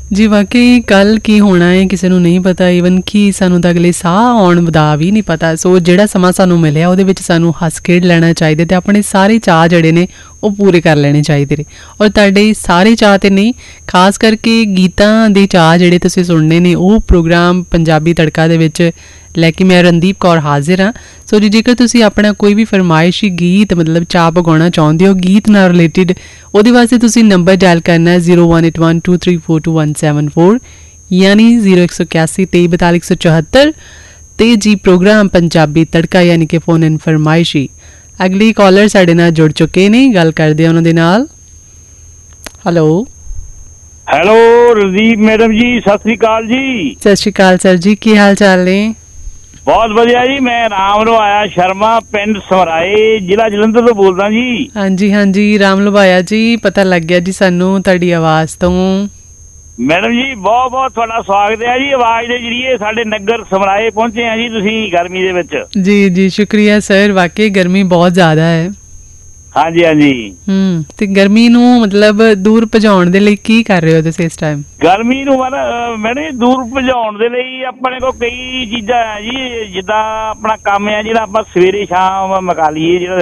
ਜੀ ਵਾਕਈ ਕੱਲ ਕੀ ਹੋਣਾ ਹੈ ਕਿਸੇ ਨੂੰ ਨਹੀਂ ਪਤਾ, ਈਵਨ ਕਿ ਸਾਨੂੰ ਤਾਂ ਅਗਲੇ ਸਾਹ ਆਉਣ ਦਾ ਵੀ ਨਹੀਂ ਪਤਾ। ਸੋ ਜਿਹੜਾ ਸਮਾਂ ਸਾਨੂੰ ਮਿਲਿਆ ਉਹਦੇ ਵਿੱਚ ਸਾਨੂੰ ਹੱਸ ਖੇਡ ਲੈਣਾ ਚਾਹੀਦਾ ਅਤੇ ਆਪਣੇ ਸਾਰੇ ਚਾਅ ਜਿਹੜੇ ਨੇ ਉਹ ਪੂਰੇ ਕਰ ਲੈਣੇ ਚਾਹੀਦੇ ਨੇ। ਔਰ ਤੁਹਾਡੇ ਸਾਰੇ ਚਾਅ ਤੇ ਨਹੀਂ, ਖਾਸ ਕਰਕੇ ਗੀਤਾਂ ਦੇ ਚਾਅ ਜਿਹੜੇ ਤੁਸੀਂ ਸੁਣਨੇ ਨੇ ਉਹ ਪ੍ਰੋਗਰਾਮ ਪੰਜਾਬੀ ਤੜਕਾ ਦੇ ਵਿੱਚ ਲੈ ਕੇ ਮੈਂ ਰਣਦੀਪ ਕੌਰ ਹਾਜ਼ਰ ਹਾਂ। ਸੋ ਜੀ ਜੇਕਰ ਤੁਸੀਂ ਆਪਣਾ ਕੋਈ ਵੀ ਫਰਮਾਇਸ਼ੀ ਗੀਤ ਮਤਲਬ ਚਾਅ ਪਗਾਉਣਾ ਚਾਹੁੰਦੇ ਹੋ ਗੀਤ ਨਾਲ ਰਿਲੇਟਿਡ, ਉਹਦੇ ਵਾਸਤੇ ਤੁਸੀਂ ਨੰਬਰ ਡਾਇਲ ਕਰਨਾ 018123422174 ਯਾਨੀ 018123424174 ਤੇ ਜੀ ਪ੍ਰੋਗਰਾਮ ਪੰਜਾਬੀ ਤੜਕਾ ਯਾਨੀ ਕਿ ਫੋਨ ਇਨ ਫਰਮਾਇਸ਼ੀ। ਅਗਲੀ ਕਾਲਰ ਸਾਡੇ ਨਾਲ ਜੁੜ ਚੁੱਕੇ ਨੇ, ਗੱਲ ਕਰਦੇ ਆ ਉਹਨਾਂ ਦੇ ਨਾਲ। ਹੈਲੋ ਰਣਦੀਪ ਮੈਡਮ ਜੀ, ਸਤਿ ਸ੍ਰੀ ਅਕਾਲ ਜੀ। ਸਤਿ ਸ਼੍ਰੀ ਅਕਾਲ ਸਰ ਜੀ, ਕੀ ਹਾਲ ਚਾਲ ਨੇ? ਬਹੁਤ ਵਧੀਆ ਜੀ। ਮੈਂ ਰਾਮ ਲਵਾਇਆ ਸ਼ਰਮਾ, ਪਿੰਡ ਸਮਰਾਏ, ਜ਼ਿਲ੍ਹਾ ਜਲੰਧਰ ਤੋਂ ਬੋਲਦਾ ਜੀ। ਹਾਂਜੀ ਹਾਂਜੀ, ਰਾਮ ਲਵਾਇਆ ਜੀ, ਪਤਾ ਲੱਗ ਗਿਆ ਜੀ ਸਾਨੂੰ ਤੁਹਾਡੀ ਆਵਾਜ਼ ਤੋਂ। ਮੈਡਮ ਜੀ ਬਹੁਤ ਬਹੁਤ ਤੁਹਾਡਾ ਸਵਾਗਤ ਹੈ ਜੀ। ਆਵਾਜ਼ ਦੇ ਜਰੀਏ ਸਾਡੇ ਨਗਰ ਸਮਰਾਏ ਪਹੁੰਚੇ ਆ ਜੀ ਤੁਸੀਂ ਗਰਮੀ ਦੇ ਵਿੱਚ। ਜੀ ਜੀ ਸ਼ੁਕਰੀਆ ਸਰ, ਵਾਕਈ ਗਰਮੀ ਬਹੁਤ ਜ਼ਿਆਦਾ ਹੈ। ਹਾਂਜੀ ਹਾਂਜੀ। ਤੇ ਗਰਮੀ ਨੂੰ ਮਤਲਬ ਦੂਰ ਭਜਾਉਣ ਦੇ ਲਈ ਕੀ ਕਰ ਰਹੇ ਹੋ ਤੁਸੀਂ ਇਸ ਟਾਈਮ? ਗਰਮੀ ਨੂੰ ਮੈਡਮ ਦੂਰ ਭਜਾਉਣ ਦੇ ਲਈ ਆਪਣੇ ਕੋਲ ਕਈ ਚੀਜ਼ਾਂ ਹੈ ਜੀ। ਜਿੱਦਾਂ ਆਪਣਾ ਕੰਮ ਹੈ ਜਿਹੜਾ ਆਪਾਂ ਸਵੇਰੇ ਸ਼ਾਮ ਮੁਕਾ ਲਈਏ, ਜਿਹੜਾ